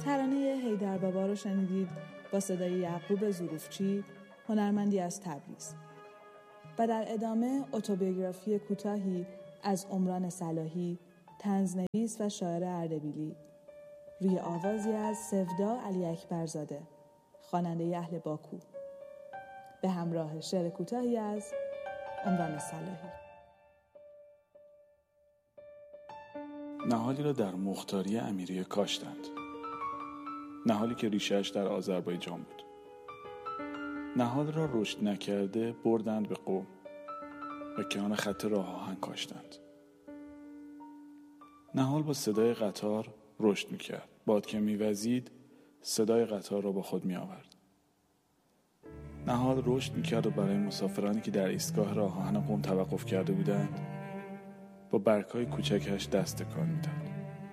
ترانه حیدربابا رو شنیدید با صدای یعقوب ظروفچی، هنرمندی از تبریز. و در ادامه اتوبیوگرافی کوتاهی از عمران صلاحی، طنزنویس و شاعر اردبیلی، روی آوازی از سودا علی اکبرزاده، خواننده اهل باکو، به همراه شعر کوتاهی از عمران صلاحی. نهالی را در مختاری امیریه کاشتند. نهالی که ریشه‌اش در آذربایجان بود. نهال را رشد نکرده بردند به قم و کنار خط راه آهن کاشتند. نهال با صدای قطار رشد میکرد. باد که میوزید صدای قطار را با خود میآورد. نهال رشد میکرد و برای مسافرانی که در ایستگاه راه آهن قم توقف کرده بودند با برگ‌های کوچکش دست تکان میداد.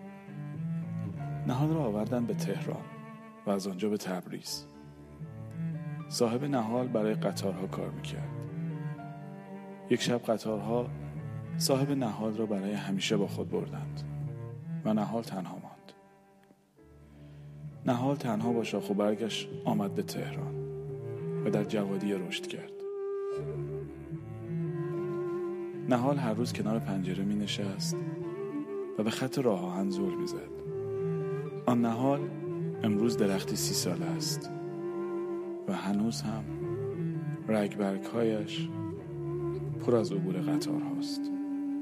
نهال را آوردند به تهران و از آنجا به تبریز. صاحب نهال برای قطارها کار میکرد. یک شب قطارها صاحب نهال را برای همیشه با خود بردند و نهال تنها ماند. نهال تنها با شاخ و برگش آمد به تهران و در جوادیه رشد کرد. نهال هر روز کنار پنجره می نشست و به خط راه آهن زل می زد. آن نهال امروز درختی 30 ساله است و هنوز هم رگبرگ‌هایش پر از عبور قطار هاست.